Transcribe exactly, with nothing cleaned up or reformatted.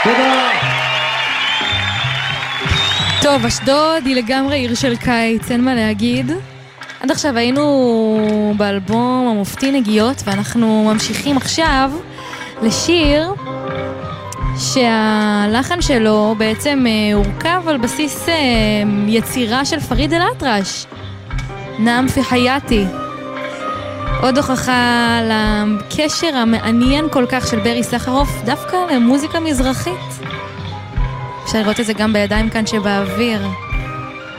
תודה. טוב, אשדוד היא לגמרי עיר של קיץ, אין מה להגיד. עד עכשיו היינו באלבום המופתי נגיעות, ואנחנו ממשיכים עכשיו לשיר שהלחן שלו בעצם הורכב על בסיס יצירה של פריד אל-אטרש, נאם פי חייאתי. עוד הוכחה לקשר המעניין כל כך של ברי סחרוף דווקא למוזיקה מזרחית. אפשר לראות את זה גם בידיים כאן שבאוויר.